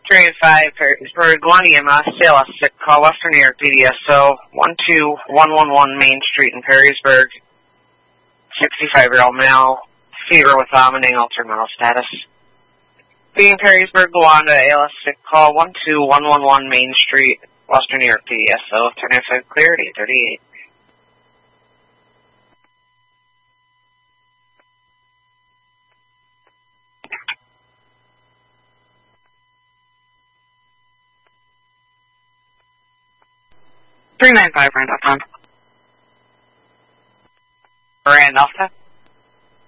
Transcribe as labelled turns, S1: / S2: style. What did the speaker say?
S1: 385 Perrysburg, 1 EMS, CLS 6, call Western New York PDSO, 12111 Main Street in Perrysburg, 65-year-old male, fever with vomiting, altered mental status. Being Perrysburg, Luanda, ALS 6, call 12111 Main Street, Western New York PDSO, 395 cleared, 838. Rand Alpha.